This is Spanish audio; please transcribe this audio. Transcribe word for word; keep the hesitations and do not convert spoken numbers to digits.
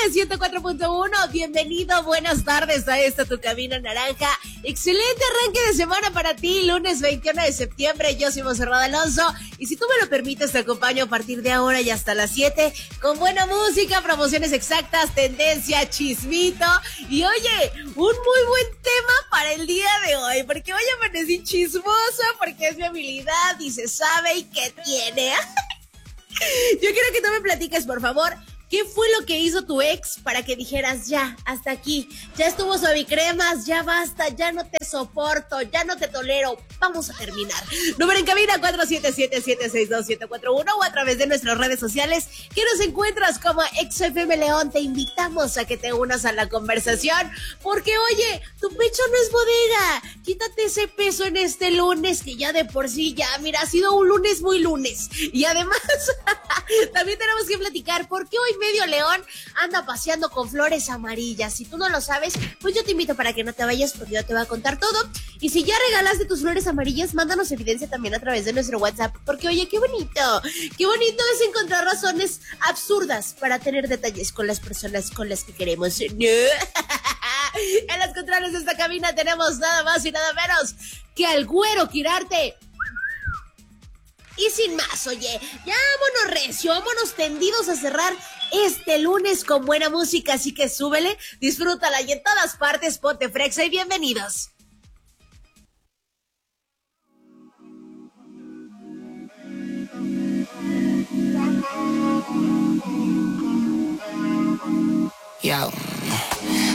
M ciento cuatro punto uno, bienvenido, buenas tardes a esta tu Cabina Naranja. Excelente arranque de semana para ti, lunes veintiuno de septiembre. Yo soy Monserrat Alonso y si tú me lo permites te acompaño a partir de ahora y hasta las siete con buena música, promociones exactas, tendencia, chismito y oye, un muy buen tema para el día de hoy, porque hoy amanecí chismosa, porque es mi habilidad y se sabe y que tiene. Yo quiero que tú me platiques, por favor, ¿qué fue lo que hizo tu ex para que dijeras, ya, hasta aquí, ya estuvo suavicremas, ya basta, ya no te soporto, ya no te tolero, vamos a terminar? Número en cabina cuatro siete siete, siete seis dos, siete cuatro uno o a través de nuestras redes sociales que nos encuentras como Ex F M León. Te invitamos a que te unas a la conversación porque, oye, tu pecho no es bodega. Quítate ese peso en este lunes que ya de por sí ya, mira, ha sido un lunes muy lunes. Y además, también tenemos que platicar porque hoy Medio León anda paseando con flores amarillas. Si tú no lo sabes, pues yo te invito para que no te vayas porque yo te voy a contar todo. Y si ya regalaste tus flores amarillas, mándanos evidencia también a través de nuestro WhatsApp, porque oye, qué bonito, qué bonito es encontrar razones absurdas para tener detalles con las personas con las que queremos. ¿No? En los controles de esta cabina tenemos nada más y nada menos que al Güero Quirarte. Y sin más, oye, ya vámonos recio, vámonos tendidos a cerrar este lunes con buena música, así que súbele, disfrútala y en todas partes ponte frexa y bienvenidos. Yo.